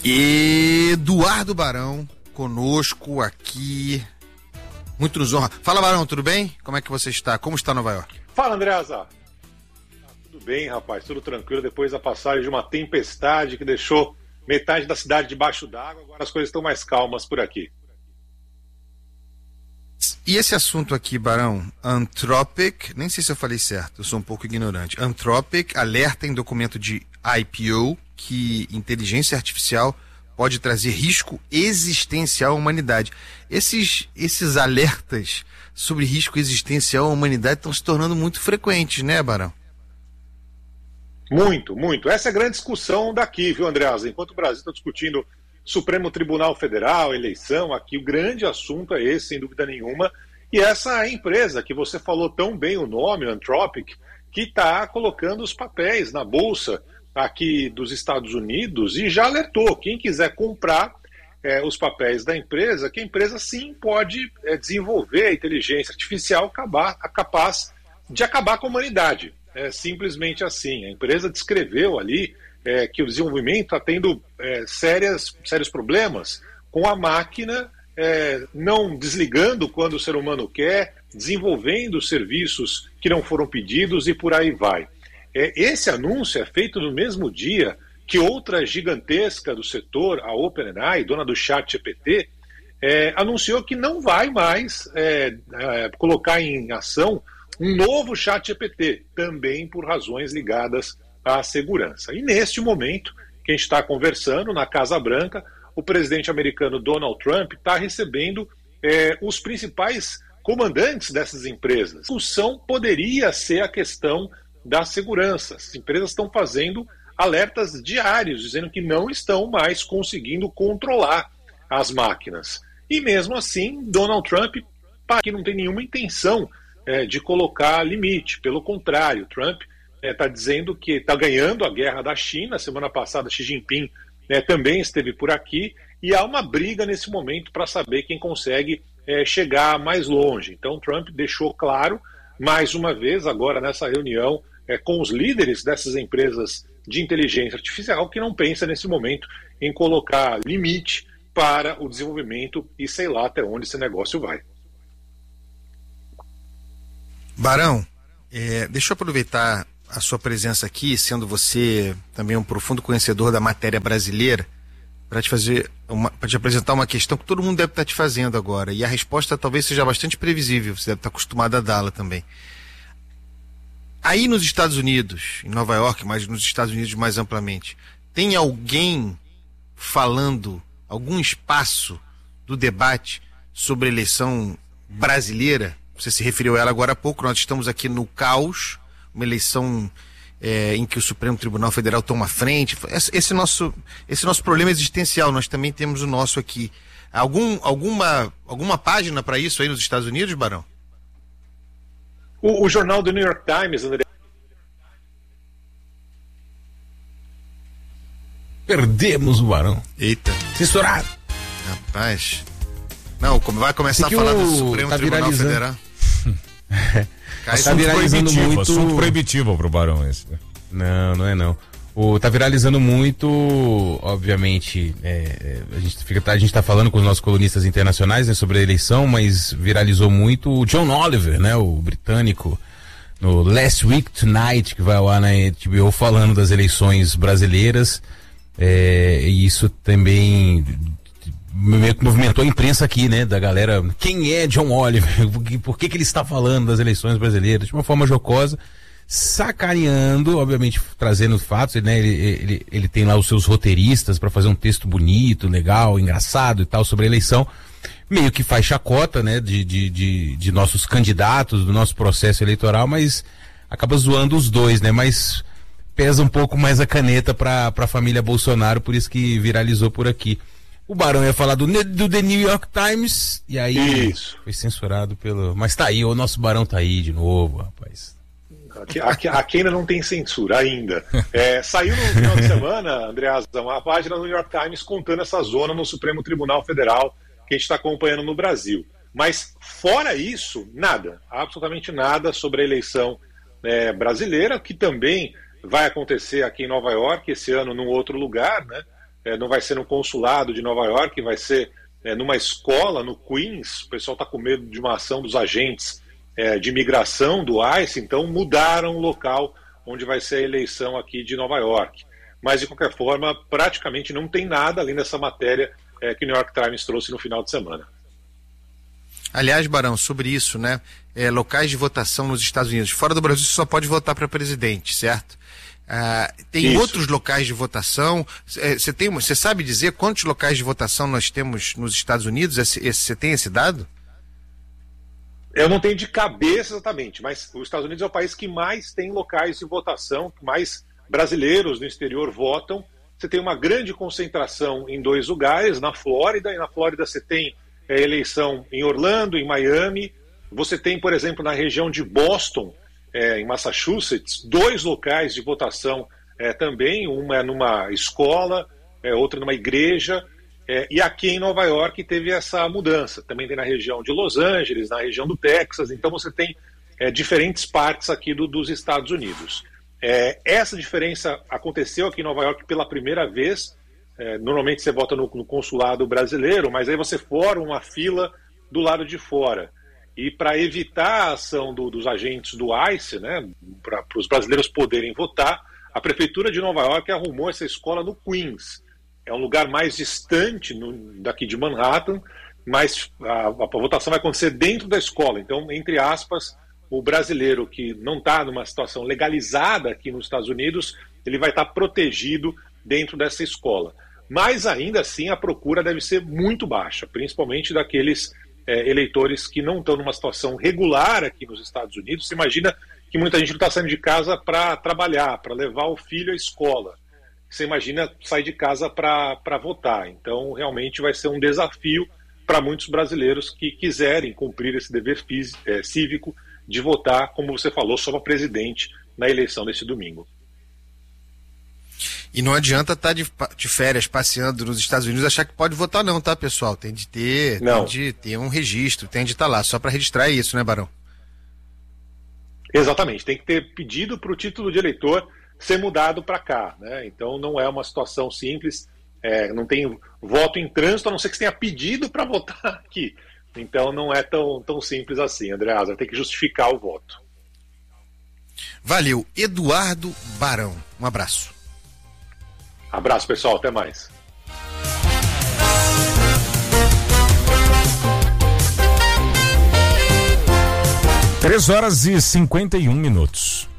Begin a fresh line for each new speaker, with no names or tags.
Eduardo Barão, conosco aqui, muito nos honra. Fala, Barão, tudo bem? Como é que você está? Como está Nova York?
Fala, Andreasa. Tudo bem, rapaz, tudo tranquilo, depois da passagem de uma tempestade que deixou metade da cidade debaixo d'água, agora as coisas estão mais calmas por aqui.
E esse assunto aqui, Barão, Anthropic, nem sei se eu falei certo, eu sou um pouco ignorante. Anthropic alerta em documento de IPO que inteligência artificial pode trazer risco existencial à humanidade. Esses alertas sobre risco existencial à humanidade estão se tornando muito frequentes, né, Barão?
Muito, muito. Essa é a grande discussão daqui, viu, Andreasa? Enquanto o Brasil está discutindo Supremo Tribunal Federal, eleição, aqui o grande assunto é esse, sem dúvida nenhuma. E essa empresa que você falou tão bem o nome, Anthropic, que está colocando os papéis na bolsa aqui dos Estados Unidos e já alertou, quem quiser comprar os papéis da empresa, que a empresa sim pode desenvolver a inteligência artificial capaz de acabar com a humanidade. É simplesmente assim. A empresa descreveu ali que o desenvolvimento está tendo sérios problemas com a máquina não desligando quando o ser humano quer, desenvolvendo serviços que não foram pedidos e por aí vai. Esse anúncio é feito no mesmo dia que outra gigantesca do setor, a OpenAI, dona do ChatGPT, anunciou que não vai mais colocar em ação um novo ChatGPT, também por razões ligadas à segurança. E neste momento que a gente está conversando na Casa Branca, o presidente americano Donald Trump está recebendo os principais comandantes dessas empresas. A discussão poderia ser a questão da segurança. As empresas estão fazendo alertas diários, dizendo que não estão mais conseguindo controlar as máquinas. E mesmo assim, Donald Trump que não tem nenhuma intenção de colocar limite. Pelo contrário, Trump está dizendo que está ganhando a guerra da China. Semana passada, Xi Jinping também esteve por aqui, e há uma briga nesse momento para saber quem consegue chegar mais longe. Então, Trump deixou claro, mais uma vez, agora nessa reunião com os líderes dessas empresas de inteligência artificial, que não pensa nesse momento em colocar limite para o desenvolvimento e sei lá até onde esse negócio vai.
Barão, deixa eu aproveitar a sua presença aqui, sendo você também um profundo conhecedor da matéria brasileira, para te apresentar uma questão que todo mundo deve estar te fazendo agora, e a resposta talvez seja bastante previsível, você deve estar acostumado a dá-la também. Aí nos Estados Unidos, em Nova York, mas nos Estados Unidos mais amplamente, tem alguém falando, algum espaço do debate sobre a eleição brasileira? Você se referiu a ela agora há pouco, nós estamos aqui no caos, uma eleição em que o Supremo Tribunal Federal toma frente. Esse nosso problema existencial, nós também temos o nosso aqui. Alguma página para isso aí nos Estados Unidos, Barão?
O jornal do New York Times, André.
Perdemos o Barão.
Eita.
Censurado.
Rapaz. Não, vai começar a falar do Supremo Tribunal Federal.
Tá viralizando muito.
Assunto proibitivo pro Barão esse.
Não é não. Tá viralizando muito, obviamente, a gente tá falando com os nossos colunistas internacionais, né, sobre a eleição, mas viralizou muito o John Oliver, né, o britânico, no Last Week Tonight, que vai lá na HBO, falando das eleições brasileiras, e isso também meio que movimentou a imprensa aqui, né, da galera. Quem é John Oliver? Por que ele está falando das eleições brasileiras? De uma forma jocosa, sacaneando, obviamente trazendo fatos, né? Ele tem lá os seus roteiristas para fazer um texto bonito, legal, engraçado e tal sobre a eleição, meio que faz chacota, né, de nossos candidatos, do nosso processo eleitoral, mas acaba zoando os dois, né, mas pesa um pouco mais a caneta para a família Bolsonaro, por isso que viralizou por aqui. O Barão ia falar do The New York Times, e aí
isso
foi censurado pelo... Mas tá aí, o nosso Barão tá aí de novo, rapaz.
Aqui ainda não tem censura, ainda. Saiu no final de semana, Andreasa, uma página do New York Times contando essa zona no Supremo Tribunal Federal que a gente está acompanhando no Brasil. Mas, fora isso, nada, absolutamente nada sobre a eleição brasileira, que também vai acontecer aqui em Nova York, esse ano num outro lugar, né? não vai ser no consulado de Nova York, vai ser numa escola no Queens. O pessoal está com medo de uma ação dos agentes de imigração do ICE, então mudaram o local onde vai ser a eleição aqui de Nova York. Mas, de qualquer forma, praticamente não tem nada além dessa matéria que o New York Times trouxe no final de semana.
Aliás, Barão, sobre isso, né? Locais de votação nos Estados Unidos. Fora do Brasil, você só pode votar para presidente, certo? Tem
Isso.
outros locais de votação. Você sabe dizer quantos locais de votação nós temos nos Estados Unidos? Você tem esse dado?
Eu não tenho de cabeça exatamente, mas os Estados Unidos é o país que mais tem locais de votação, que mais brasileiros no exterior votam. Você tem uma grande concentração em 2 lugares, na Flórida, e na Flórida você tem eleição em Orlando, em Miami. Você tem, por exemplo, na região de Boston, em Massachusetts, 2 locais de votação também, uma é numa escola, outra numa igreja, e aqui em Nova York teve essa mudança. Também tem na região de Los Angeles, na região do Texas, então você tem diferentes partes aqui dos Estados Unidos. Essa diferença aconteceu aqui em Nova York pela primeira vez. Normalmente você vota no consulado brasileiro, mas aí você forma uma fila do lado de fora. E para evitar a ação dos agentes do ICE, né, para os brasileiros poderem votar, a Prefeitura de Nova York arrumou essa escola no Queens. É um lugar mais distante daqui de Manhattan, mas a votação vai acontecer dentro da escola. Então, entre aspas, o brasileiro que não está numa situação legalizada aqui nos Estados Unidos, ele vai estar protegido dentro dessa escola. Mas ainda assim a procura deve ser muito baixa, principalmente daqueles eleitores que não estão numa situação regular aqui nos Estados Unidos. Você imagina que muita gente não está saindo de casa para trabalhar, para levar o filho à escola. Você imagina sair de casa para votar. Então, realmente vai ser um desafio para muitos brasileiros que quiserem cumprir esse dever cívico de votar, como você falou, só para presidente na eleição desse domingo.
E não adianta estar de férias passeando nos Estados Unidos e achar que pode votar não, tá, pessoal? Tem de ter um registro, tem de estar lá, só para registrar isso, né, Barão?
Exatamente, tem que ter pedido para o título de eleitor ser mudado para cá, né? Então não é uma situação simples, não tem voto em trânsito, a não ser que você tenha pedido para votar aqui. Então não é tão simples assim, Andreasa, tem que justificar o voto.
Valeu, Eduardo Barão, um abraço.
Abraço, pessoal, até mais.
3 horas e 51 minutos.